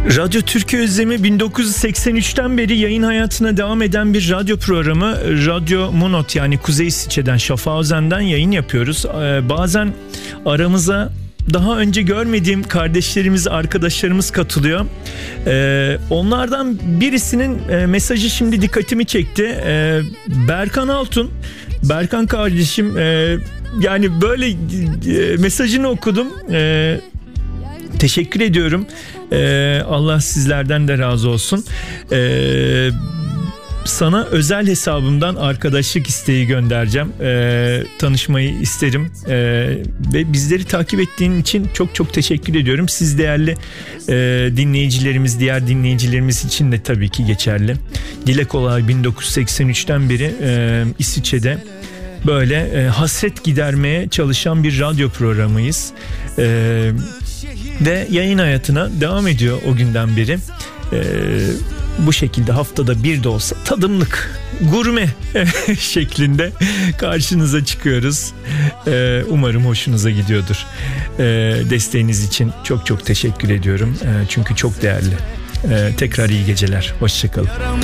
Radyo Türkiye Özlemi 1983'ten beri yayın hayatına devam eden bir radyo programı. Radyo Monot, yani Kuzey İsviçre'den, Schaffhausen'den yayın yapıyoruz. Bazen aramıza daha önce görmediğim kardeşlerimiz, arkadaşlarımız katılıyor. Onlardan birisinin mesajı şimdi dikkatimi çekti. Berkan Altun. Berkan kardeşim, yani böyle mesajını okudum. Teşekkür ediyorum. Allah sizlerden de razı olsun. Sana özel hesabımdan arkadaşlık isteği göndereceğim. Tanışmayı isterim. Ve bizleri takip ettiğin için çok çok teşekkür ediyorum. Siz değerli dinleyicilerimiz, diğer dinleyicilerimiz için de tabii ki geçerli. Dile kolay 1983'ten beri İsviçre'de böyle hasret gidermeye çalışan bir radyo programıyız. Ve yayın hayatına devam ediyor o günden beri. Bu şekilde haftada bir de olsa tadımlık, gurme şeklinde karşınıza çıkıyoruz. Umarım hoşunuza gidiyordur. Desteğiniz için çok çok teşekkür ediyorum. Çünkü çok değerli. Tekrar iyi geceler. Hoşça kalın.